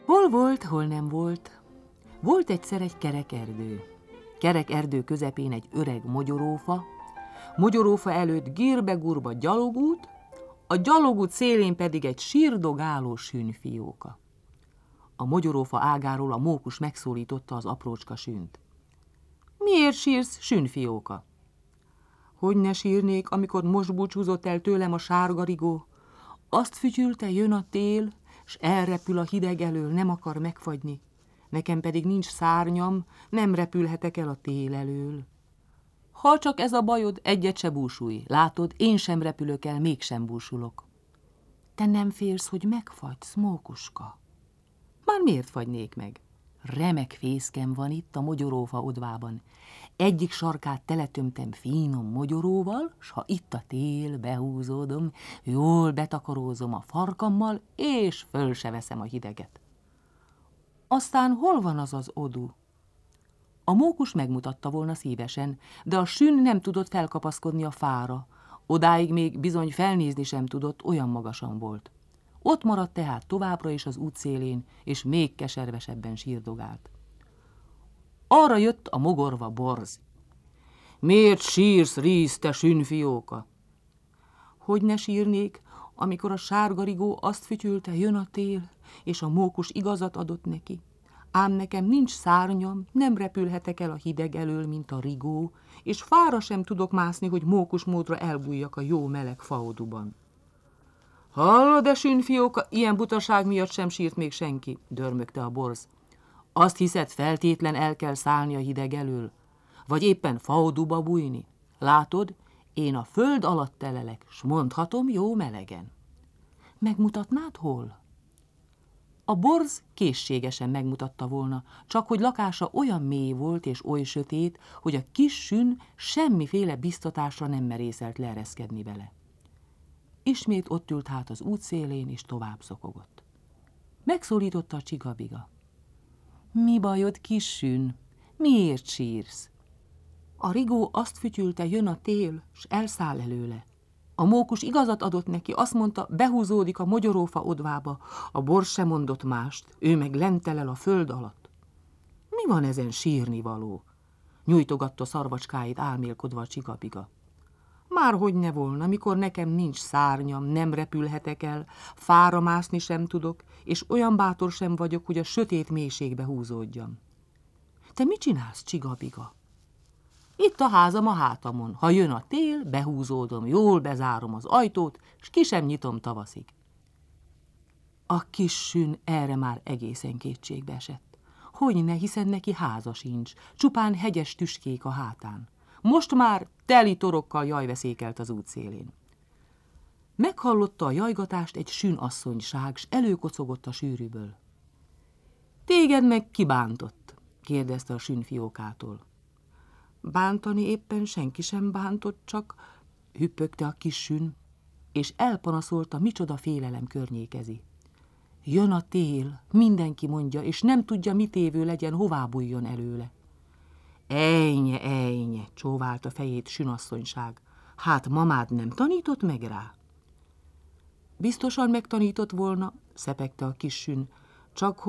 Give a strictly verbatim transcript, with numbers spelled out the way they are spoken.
Hol volt, hol nem volt. Volt egyszer egy kerek erdő. Kerek erdő közepén egy öreg mogyorófa, mogyorófa előtt gírbe-gurba gyalogút, a gyalogút szélén pedig egy sírdogáló sünfióka. A mogyorófa ágáról a mókus megszólította az aprócska sünt. Miért sírsz, sünfióka? Hogy ne sírnék, amikor most búcsúzott el tőlem a sárgarigó? Azt fütyülte, jön a tél, s elrepül a hideg elől, nem akar megfagyni. Nekem pedig nincs szárnyam, nem repülhetek el a tél elől. Ha csak ez a bajod, egyet se búsulj. Látod, én sem repülök el, mégsem búsulok. Te nem félsz, hogy megfagysz, mókuska? Már miért fagynék meg? Remek fészkem van itt a mogyorófa odvában. Egyik sarkát teletömtem finom mogyoróval, s ha itt a tél, behúzódom, jól betakarózom a farkammal, és föl se veszem a hideget. Aztán hol van az az odu? A mókus megmutatta volna szívesen, de a sün nem tudott felkapaszkodni a fára. Odáig még bizony felnézni sem tudott, olyan magasan volt. Ott maradt tehát továbbra is az útszélén, és még keservesebben sírdogált. Arra jött a mogorva borz. Miért sírsz, ríz, te sünfióka? Hogy ne sírnék, amikor a sárgarigó azt fütyülte, jön a tél, és a mókus igazat adott neki. Ám nekem nincs szárnyam, nem repülhetek el a hideg elől, mint a rigó, és fára sem tudok mászni, hogy mókus módra elbújjak a jó meleg faoduban. Hallod, de sünfióka, ilyen butaság miatt sem sírt még senki, dörmögte a borz. Azt hiszed, feltétlen el kell szállni a hideg elől? Vagy éppen faoduba bújni? Látod, én a föld alatt telelek, s mondhatom jó melegen. Megmutatnád hol? A borz készségesen megmutatta volna, csak hogy lakása olyan mély volt és oly sötét, hogy a kis sün semmiféle biztatásra nem merészelt leereszkedni vele. Ismét ott ült hát az útszélén, és tovább szokogott. Megszólította a csigabiga. Mi bajod, kis sün? Miért sírsz? A rigó azt fütyülte, jön a tél, s elszáll előle. A mókus igazat adott neki, azt mondta, behúzódik a mogyorófa odvába. A borz sem mondott mást, ő meg lentelel a föld alatt. Mi van ezen sírnivaló? Nyújtogatta szarvacskáit álmélkodva a csigabiga. Már hogy ne volna, mikor nekem nincs szárnyam, nem repülhetek el, fára mászni sem tudok, és olyan bátor sem vagyok, hogy a sötét mélységbe húzódjam. Te mit csinálsz, csigabiga? Itt a házam a hátamon. Ha jön a tél, behúzódom, jól bezárom az ajtót, s ki sem nyitom tavaszig. A kis sün erre már egészen kétségbe esett. Hogyne, hiszen neki háza sincs, csupán hegyes tüskék a hátán. Most már teli torokkal jajveszékelt az útszélén. Meghallotta a jajgatást egy sünasszonyság, s előkocogott a sűrűből. Téged meg ki bántott? Kérdezte a sünfiókától. Bántani éppen senki sem bántott, csak hüppögte a kis sün, és elpanaszolta, micsoda félelem környékezi. Jön a tél, mindenki mondja, és nem tudja, mit évő legyen, hová bújjon előle. Ejnye, ejnye, csóválta fejét sünasszonyság. Hát mamád nem tanított meg rá? Biztosan megtanított volna, szepegte a kis sün, csak